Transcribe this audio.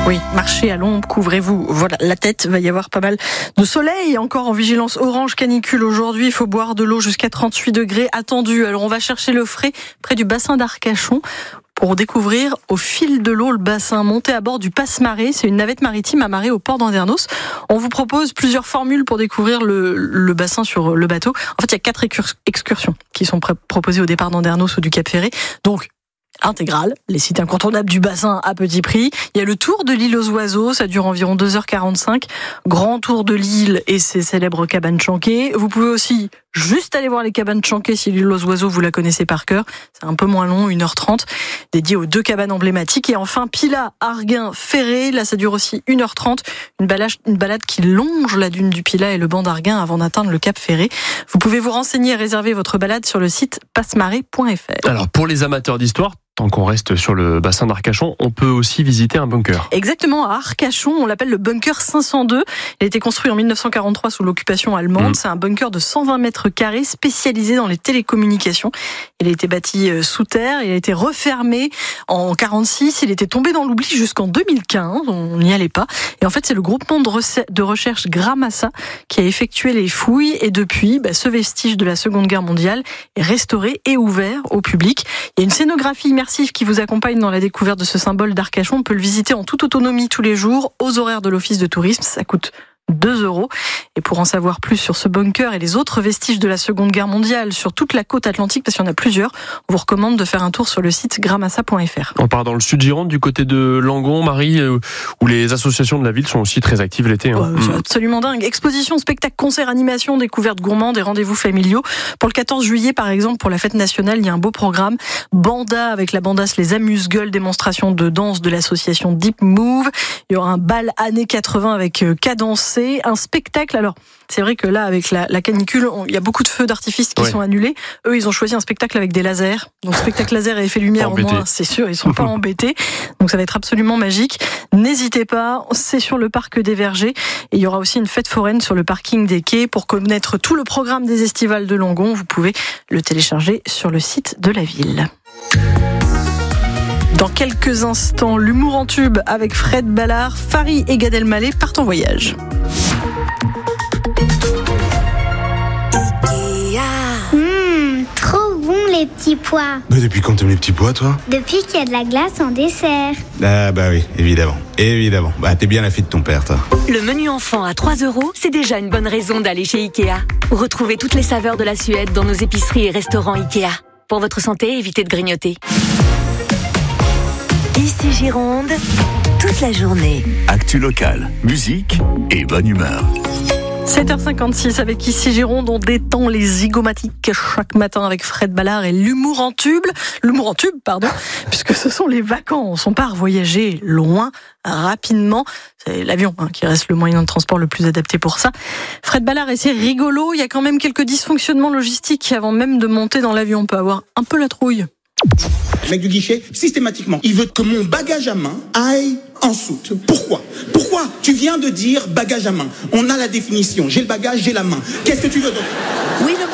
Oui, marchez à l'ombre, couvrez-vous. Voilà, la tête, va y avoir pas mal de soleil. Encore en vigilance orange canicule aujourd'hui. Il faut boire de l'eau jusqu'à 38 degrés attendu. Alors on va chercher le frais près du bassin d'Arcachon pour découvrir au fil de l'eau le bassin. Monté à bord du Passe-Marée, c'est une navette maritime amarrée au port d'Andernos. On vous propose plusieurs formules pour découvrir le bassin sur le bateau. En fait, il y a 4 excursions qui sont proposées au départ d'Andernos ou du Cap Ferré. Donc, intégrale, les sites incontournables du bassin à petit prix. Il y a le tour de l'île aux oiseaux, ça dure environ 2h45. Grand tour de l'île et ses célèbres cabanes chanquées. Vous pouvez aussi juste aller voir les cabanes chanquées si l'île aux oiseaux vous la connaissez par cœur. C'est un peu moins long, 1h30, dédié aux 2 cabanes emblématiques. Et enfin, Pilat, Arguin, Ferré, là ça dure aussi 1h30. Une balade qui longe la dune du Pilat et le banc d'Arguin avant d'atteindre le Cap Ferré. Vous pouvez vous renseigner et réserver votre balade sur le site passemarée.fr. Alors pour les amateurs d'histoire, tant qu'on reste sur le bassin d'Arcachon, on peut aussi visiter un bunker. Exactement, à Arcachon, on l'appelle le bunker 502. Il a été construit en 1943 sous l'occupation allemande. C'est un bunker de 120 mètres carrés spécialisé dans les télécommunications. Il a été bâti sous terre, il a été refermé en 1946. Il était tombé dans l'oubli jusqu'en 2015, on n'y allait pas. Et en fait, c'est le groupement de recherche Gramassa qui a effectué les fouilles. Et depuis, ce vestige de la Seconde Guerre mondiale est restauré et ouvert au public. Il y a une scénographie immersive qui vous accompagne dans la découverte de ce symbole d'Arcachon. On peut le visiter en toute autonomie tous les jours aux horaires de l'office de tourisme. Ça coûte 2€. Et pour en savoir plus sur ce bunker et les autres vestiges de la Seconde Guerre mondiale sur toute la côte atlantique, parce qu'il y en a plusieurs, on vous recommande de faire un tour sur le site gramassa.fr. On part dans le sud Gironde, du côté de Langon, Marie, où les associations de la ville sont aussi très actives l'été. C'est absolument dingue. Exposition, spectacle, concert, animation, découvertes gourmandes et rendez-vous familiaux. Pour le 14 juillet, par exemple, pour la fête nationale, il y a un beau programme. Banda avec la bandasse Les Amuse-Gueules, démonstration de danse de l'association Deep Move. Il y aura un bal années 80 avec Cadencé. Un spectacle, alors c'est vrai que là avec la canicule il y a beaucoup de feux d'artifice qui sont annulés. Eux ils ont choisi un spectacle avec des lasers, donc spectacle laser et effet lumière au moins, c'est sûr, ils sont pas embêtés, donc ça va être absolument magique. N'hésitez pas, c'est sur le parc des Vergers et il y aura aussi une fête foraine sur le parking des Quais. Pour connaître tout le programme des estivales de Langon, vous pouvez le télécharger sur le site de la ville. Dans quelques instants, l'humour en tube avec Fred Ballard, Fari et Gad Elmaleh partent en voyage. Trop bon les petits pois. Mais depuis quand t'aimes les petits pois, toi? Depuis qu'il y a de la glace en dessert. Ah bah oui, évidemment. T'es bien la fille de ton père, toi. Le menu enfant à 3€, c'est déjà une bonne raison d'aller chez Ikea. Retrouvez toutes les saveurs de la Suède dans nos épiceries et restaurants Ikea. Pour votre santé, évitez de grignoter. Ici Gironde, toute la journée. Actu locale, musique et bonne humeur. 7h56 avec Ici Gironde, on détend les zygomatiques chaque matin avec Fred Ballard et l'humour en tube, puisque ce sont les vacances. On part voyager loin, rapidement. C'est l'avion qui reste le moyen de transport le plus adapté pour ça. Fred Ballard, et c'est rigolo, il y a quand même quelques dysfonctionnements logistiques avant même de monter dans l'avion. On peut avoir un peu la trouille. Le mec du guichet, systématiquement, il veut que mon bagage à main aille en soute. Pourquoi? Tu viens de dire bagage à main. On a la définition. J'ai le bagage, j'ai la main. Qu'est-ce que tu veux d'autre? Oui,